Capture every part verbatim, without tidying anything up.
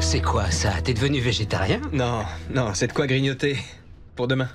C'est quoi ça? T'es devenu végétarien? Non, non, c'est de quoi grignoter. Pour demain.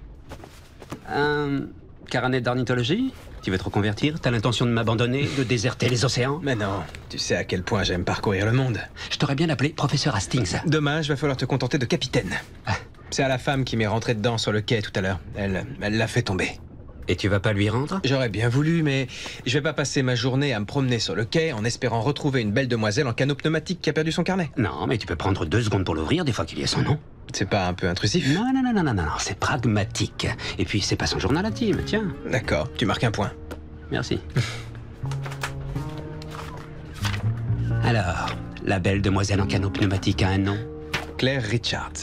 Un carnet d'ornithologie? Tu veux te reconvertir? T'as l'intention de m'abandonner, de déserter les océans? Mais non, tu sais à quel point j'aime parcourir le monde. Je t'aurais bien appelé professeur Hastings. Demain, je vais falloir te contenter de capitaine. Ah. C'est à la femme qui m'est rentrée dedans sur le quai tout à l'heure. Elle, elle l'a fait tomber. Et tu vas pas lui rendre? J'aurais bien voulu, mais je vais pas passer ma journée à me promener sur le quai en espérant retrouver une belle demoiselle en canot pneumatique qui a perdu son carnet. Non, mais tu peux prendre deux secondes pour l'ouvrir des fois qu'il y a son nom. C'est pas un peu intrusif? Non, non, non, non, non, non, non, c'est pragmatique. Et puis c'est pas son journal intime, tiens. D'accord, tu marques un point. Merci. Alors, la belle demoiselle en canot pneumatique a un nom? Claire Richards.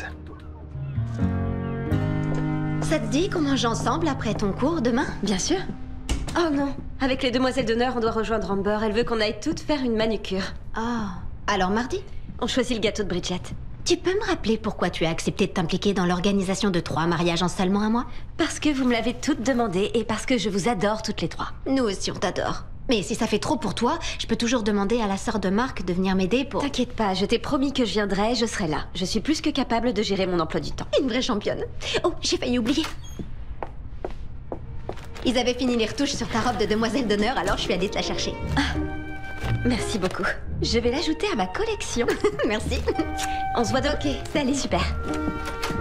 Ça te dit qu'on mange ensemble après ton cours demain? Bien sûr. Oh non, avec les demoiselles d'honneur, on doit rejoindre Amber. Elle veut qu'on aille toutes faire une manucure. Oh, alors mardi? On choisit le gâteau de Bridget. Tu peux me rappeler pourquoi tu as accepté de t'impliquer dans l'organisation de trois mariages en seulement un mois? Parce que vous me l'avez toutes demandé et parce que je vous adore toutes les trois. Nous aussi on t'adore. Mais si ça fait trop pour toi, je peux toujours demander à la sœur de Marc de venir m'aider pour... T'inquiète pas, je t'ai promis que je viendrai, je serai là. Je suis plus que capable de gérer mon emploi du temps. Une vraie championne. Oh, j'ai failli oublier. Ils avaient fini les retouches sur ta robe de demoiselle d'honneur, alors je suis allée te la chercher. Ah, merci beaucoup. Je vais l'ajouter à ma collection. Merci. On se voit demain. Ok, salut. Super.